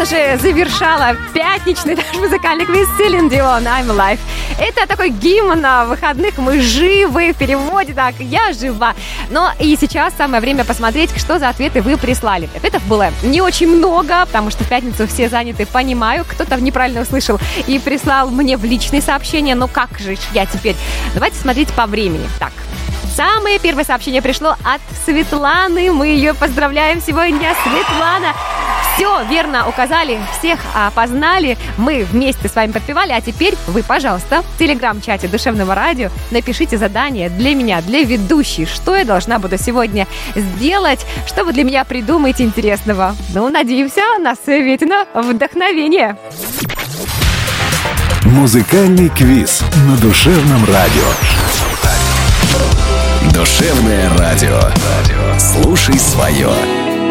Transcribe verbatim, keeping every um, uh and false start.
же завершала пятничный наш музыкальный квиз Селин Дион «I'm Alive». Это такой гимн на выходных. Мы живы, в переводе так, я жива. Но и сейчас самое время посмотреть, что за ответы вы прислали. Ответов было не очень много, потому что в пятницу все заняты, понимаю. Кто-то неправильно услышал и прислал мне в личные сообщения. Но как же я теперь? Давайте смотреть по времени. Так. Самое первое сообщение пришло от Светланы. Мы ее поздравляем сегодня, Светлана. Все верно указали, всех опознали. Мы вместе с вами подпевали. А теперь вы, пожалуйста, в телеграм-чате Душевного радио напишите задание для меня, для ведущей. Что я должна буду сегодня сделать? Что вы для меня придумаете интересного? Ну, надеемся на Светина вдохновение. Музыкальный квиз на Душевном радио. Душевное радио. Слушай свое.